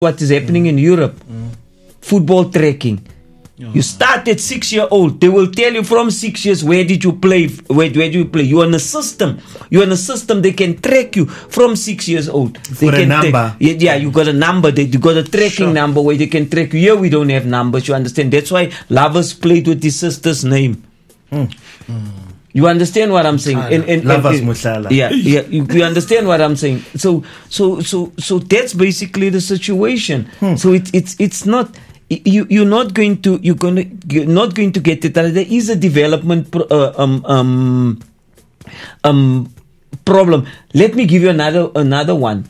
what is happening in Europe. Football tracking. You start at 6 years old. They will tell you from 6 years, where did you play? Where do you play? You're in a system. They can track you from 6 years old. They For a can number. you got a number. You got a tracking number where they can track you. Here we don't have numbers. You understand? That's why Lovers played with his sister's name. You understand what I'm saying? Lovers Musala. You understand what I'm saying? So that's basically the situation. So it's not. You're not going to get it. There is a development problem. Let me give you another one.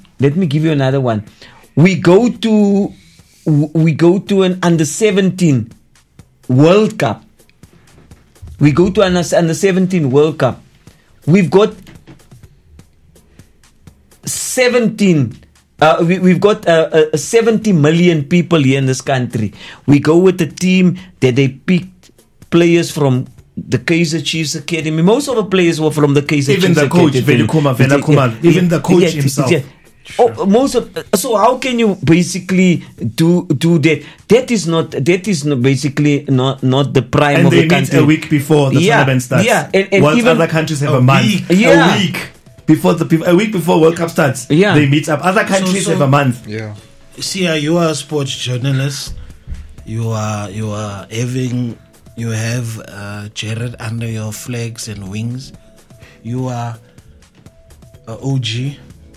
We go to an under 17 World Cup. We go to an under 17 World Cup. We've got 17. We've got 70 million people here in this country. We go with a team that they picked players from the Kaizer Chiefs Academy. Most of the players were from the Kaizer Chiefs Academy. Even the coach himself. So how can you basically do that? That is not basically not the prime and of the country. And they meet a week before the tournament starts. And while other countries have a month. A week. A week before World Cup starts, they meet up. Other countries have a month. Yeah. See, you are a sports journalist. You have Jared under your flags and wings. You are a OG.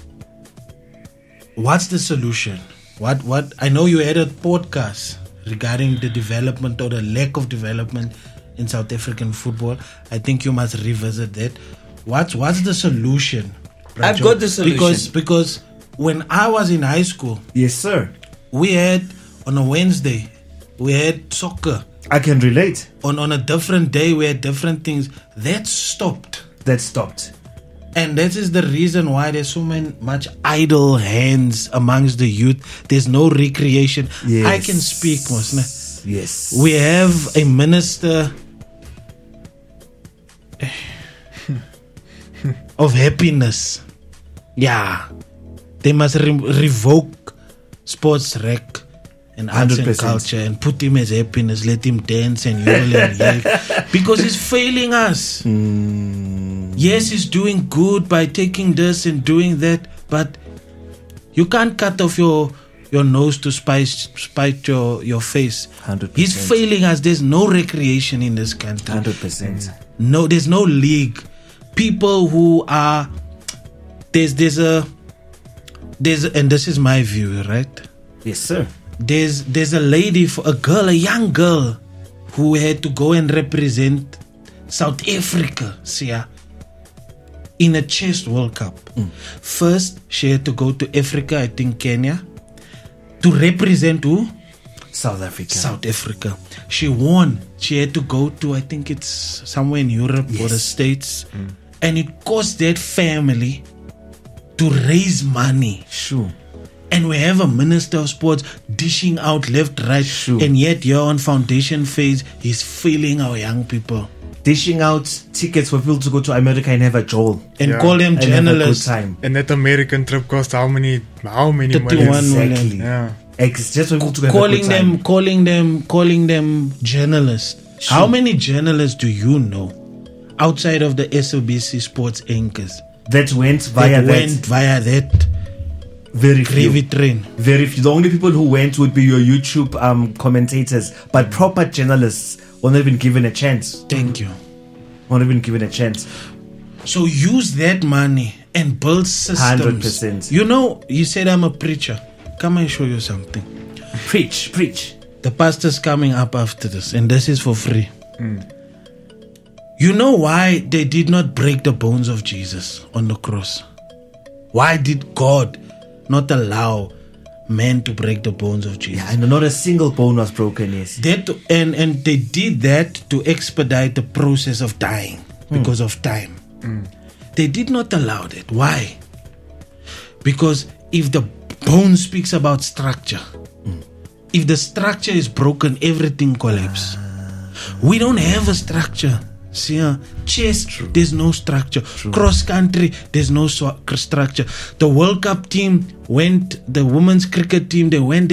What's the solution? What? I know you had a podcast regarding the development or the lack of development in South African football. I think you must revisit that. What's the solution? Rajo? I've got the solution. Because when I was in high school, yes sir, we had on a Wednesday we had soccer. I can relate. On a different day we had different things. That stopped. And that is the reason why there's so much idle hands amongst the youth. There's no recreation. Yes. I can speak, Mosna. Yes. We have a minister of happiness. Yeah. They must revoke sports rec and arts 100%. And culture and put him as happiness. Let him dance and yodel and yell. Because he's failing us. Yes, he's doing good by taking this and doing that. But you can't cut off your nose to spite your face. 100%. He's failing us. There's no recreation in this country. 100%. No, there's no league. People who are there's and this is my view, right? Yes, sir. There's a lady, a young girl, who had to go and represent South Africa, in a chess World Cup. First, she had to go to Africa, I think Kenya, to represent who? South Africa. She won. She had to go to, I think it's somewhere in Europe or the States. And it cost that family to raise money. Sure. And we have a minister of sports dishing out left, right. Sure. And yet here on foundation phase, he's failing our young people. Dishing out tickets for people to go to America and have a jolt. And call them journalists. And that American trip cost how many 31 million? million. Yeah. Just for people to have a good time. Calling them journalists. Sure. How many journalists do you know outside of the SABC sports anchors that went via that very gravy few train? Very few. The only people who went would be your YouTube commentators, but proper journalists were not even given a chance. Thank you. Were not even given a chance. So use that money and build systems. 100%. You know, you said I'm a preacher. Come and show you something. Preach. The pastor's coming up after this, and this is for free. You know why they did not break the bones of Jesus on the cross? Why did God not allow men to break the bones of Jesus? Yeah, and not a single bone was broken, yes. And they did that to expedite the process of dying because of time. They did not allow that. Why? Because if the bone speaks about structure, if the structure is broken, everything collapses. We don't have a structure. See, chess, there's no structure. Cross country, there's no structure. The World Cup team went, the women's cricket team, they went